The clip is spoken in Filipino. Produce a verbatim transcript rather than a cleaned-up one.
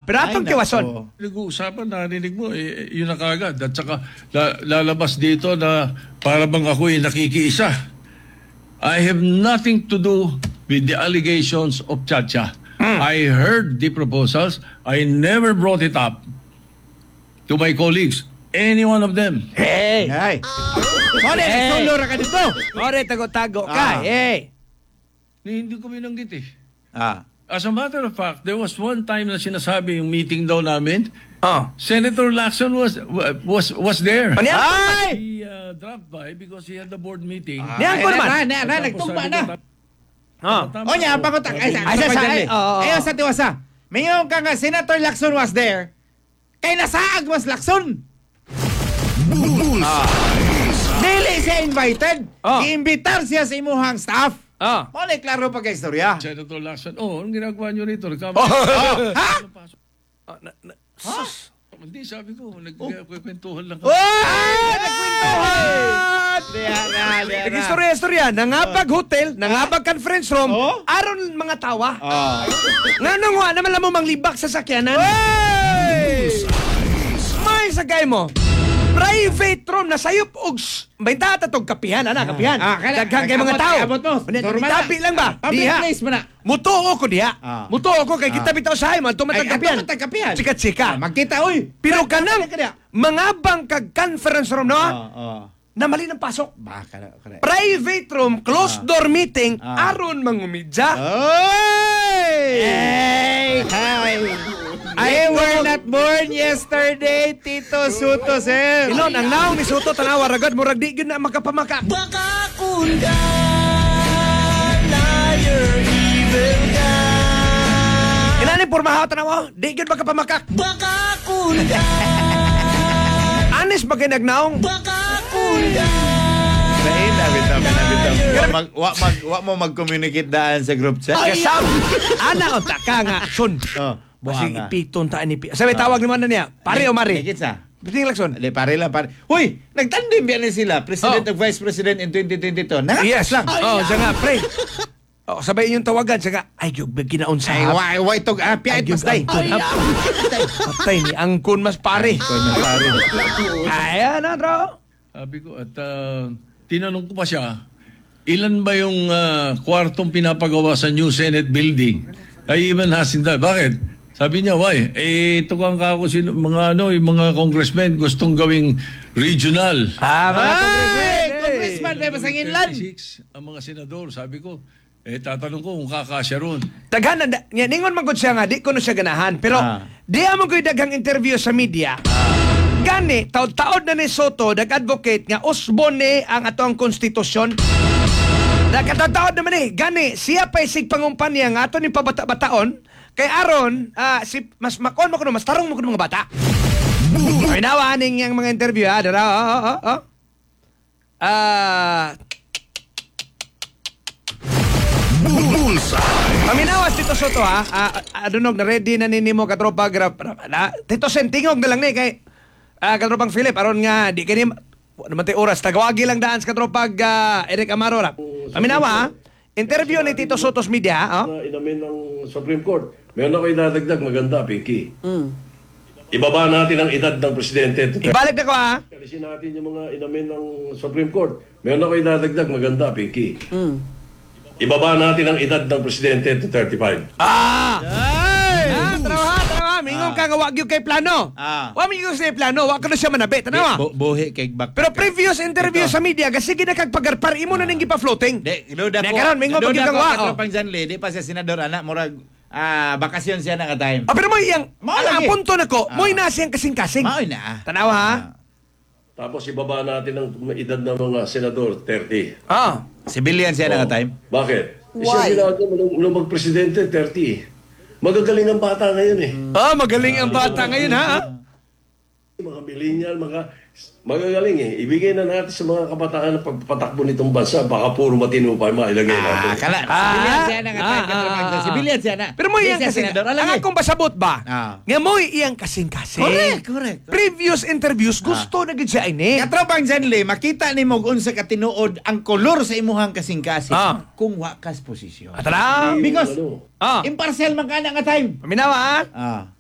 Pero atong tiwason. Nag-uusapan, narinig mo, eh, yun na kagad. At saka la, lalabas dito na para bang ako'y nakikiisa. I have nothing to do with the allegations of Chacha. Mm. I heard the proposals. I never brought it up to my colleagues. Any one of them. Hey! Ay. More, Hey. solo ra ka dito. More, tago-tago ka. Ah. Hey! Hindi ko binanggit eh. Ah. As a matter of fact, there was one time na sinasabi yung meeting daw namin, Oh. Senator Lacson was was was there. Ano yan? Ay! He uh, dropped by because he had the board meeting. Niyan, Ay, Corman. na, na, na, At tapos nagtumba sabi na. ko, Oh. tama O niya, ako. pangutak. Ay, sa, Ay, sa- sa- ay, oo, oo. Ayaw sa tiwasa. Mayroon ka nga, Senator Lacson was there. Kay nasaag was Lacson. Dili siya invited. Oh. Iimbitar siya sa imuhang staff. Oh. Mali, klaro pa kay istorya. Senator Lacson, oh, anong ginagawa nyo rito? Nagkama. Ha? Oh, na, na, Ha? Hindi, sabi ko, nagkwentuhan lang. Oh! Ay! Nagkwentuhan! Diya na, diya na. Nag-istorya-istorya, nangabag hotel, nangabag conference room, Oh? aron mga tawa. Oh. Nga nang wa naman lang mo manglibak sa sakyanan. Hey! May sagay mo. Private room na sayop og baita tatog kapihan ana kapihan. Ah, kaya- Daghang kay mga abot- tao. abot mo. Normal Tapi na. lang ba? Public Diha. place mo na. Mutuo ko diha. Ah. Mutuo ko kay kita Ah. bitaw sa man tumatag Ay, kapihan. ato matagkapihan. Sika-sika. Magkita, uy. Pero kanang Kaya, kaya. mga bang kag conference room no? Oh, oh. Na mali ng pasok. Ba, kaya, kaya. Private room, closed door meeting, Ah. aron mangumidya. Oy! Hey! Hi! I were not born yesterday, Tito Suto, sir. Ilon, ang naong ni Soto tanawa ragad murag di gyud na makapamaka. Baka kunda, liar, evil ka. Inani pormahaw tanawa, di gyud makapamaka. Baka kunda, Anis bagay nagnaong. baka kunda. Nain, abit, abit, abit, abit. Wa mag, wa, mag, wa mo mag-communicate daan sa group chat. Kasam. Ana unta ka nga son. Oh, Basig buhanga. ipiton ta ni pi. Sabi tawag naman na niya. Pare o mari. Higit sa. Biting lakson. Di, pare lang, pare. Huy, nagtandem yan na sila. President Oh. at Vice President in twenty twenty-two. Na? Yes lang. Ay, Oh, ah. siya nga, pre. Oh, sabay inyong tawagan, siya nga, ay, yung ginaon sa Ay, why, why to, ah, piyait mas day. Ay, ah. Patay ni Angkon mas pare. Ikaw na, pare. Ay, ano, bro? Sabi ko, at uh, tinanong ko pa siya, ilan ba yung uh, kwartong pinapagawa sa new Senate building? I even asked him that. Bakit? Sabi niya, why? Eh, ito kang kako, sino, mga ano, yung mga congressmen gustong gawing regional. Ah, mga Ay, congressman. congressman, may masangin lan. thirty-six, ang mga senador, sabi ko, eh, tatanong ko kung kakasya ron. Daghan na, nga, ningon man gud siya nga, di ko na siya ganahan. Pero, Ah. di amon ko'y daghang interview sa media. Gani, taod-taod na ni Soto, nag-advocate nga, usbon ni ang atong konstitusyon. Nagkataod naman eh, gani, siya pa isig pangumpanya nga ato ni pabata-bataon, kay aron, ah, si, mas makon mo kuno, mas tarong mo kuno mga bata. Ay nawa, aning yung mga interview, ha, dara, oh, oh, oh, oh. Ah... Paminawas Tito Soto ha. Ah, ah, adunog na ready na nini mo katropa grab. Na, Tito Sen tingog na lang ni kay ah, katropang Philip aron nga di kini naman tay oras tagawagi lang daan sa katropag ah, Eric Amaro ra. Paminawa ha. Interview ni Tito Soto's media ha. Oh. na inamin ng Supreme Court. Meron ako idadagdag maganda, Pinky. Ibaba natin ang edad ng presidente. Ibalik na ko ha. Kalisin natin yung mga inamin ng Supreme Court. Meron ako idadagdag maganda, Pinky. Ibaba natin ang edad ng presidente to thirty-five. Ah! Ay! Ah, trawa, trawa. Mingon ka nga wag gyud kay plano. Ah. Wa mi gyud sa plano, wa ka na siya manabi, tanawa. Bu- buhi kay back. Pero previous interview Ito. sa media kasi gina kag pagarpar imo na ning gipa-floating. De, luda Na ko. karon, mingo luda pag ko wa, oh. katropang Janle, di pa siya senador anak murag ah bakasyon siya na ka time. Ah, pero mo iyang, Mao ang lagi. punto na ko, Ah. mo'y na siyang kasing-kasing. Maoy na. Tanawa ha? Tapos ibaba natin ang edad ng mga senador, thirty. Ah. Civilian siya na ka time. Bakit? Why? Siya sinabi nung, nung magpresidente, thirty. Magagaling ang bata ngayon eh. Ah, magaling ang bata ngayon ha? Mga millennial, mga magagaling eh. Ibigay na natin sa mga kabataan na pagpatakbo nitong bansa. Baka puro matino pa yung mailagay natin. Ah, kala. Ah. Civilian siya na ka time. Ah, katropang ah, ah. Civilian siya na. Pero mo Di iyang siya kasing, senador. Alam ang eh. akong pasabot ba? Ah. Nga mo'y iyang kasing-kasing. Correct, correct. Previous interviews, gusto na gid siya ini. Katropang Janle, makita ni mo unsa ka tinuod ang kolor sa imuhang kasing-kasing Ah. kung wa kas posisyon. Atala. Because Ano? Ah. impartial man ka na nga time. Paminawa ha? Ah.